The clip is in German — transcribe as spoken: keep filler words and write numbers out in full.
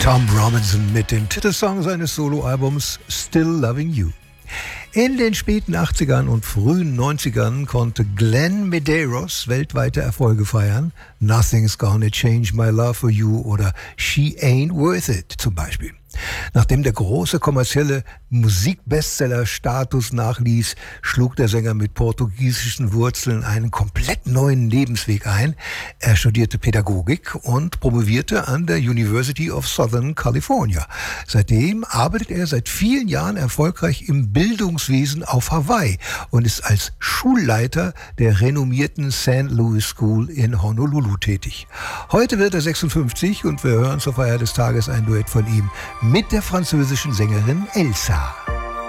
Tom Robinson mit dem Titelsong seines Soloalbums Still Loving You. In den späten achtzigern und frühen neunzigern konnte Glenn Medeiros weltweite Erfolge feiern. Nothing's Gonna Change My Love for You oder She Ain't Worth It zum Beispiel. Nachdem der große kommerzielle Musikbestseller-Status nachließ, schlug der Sänger mit portugiesischen Wurzeln einen komplett neuen Lebensweg ein. Er studierte Pädagogik und promovierte an der University of Southern California. Seitdem arbeitet er seit vielen Jahren erfolgreich im Bildungswesen auf Hawaii und ist als Schulleiter der renommierten Saint Louis School in Honolulu tätig. Heute wird er sechsundfünfzig und wir hören zur Feier des Tages ein Duett von ihm mit der französischen Sängerin Elsa.